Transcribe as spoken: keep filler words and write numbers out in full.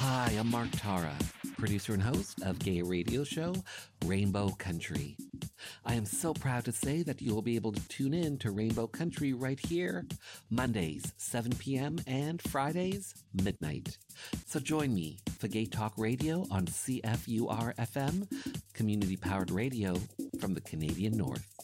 Hi, I'm Mark Tara, producer and host of gay radio show Rainbow Country. I am so proud to say that you'll be able to tune in to Rainbow Country right here, Mondays, seven p.m. and Fridays, midnight. So join me for Gay Talk Radio on C F U R F M, community-powered radio from the Canadian North.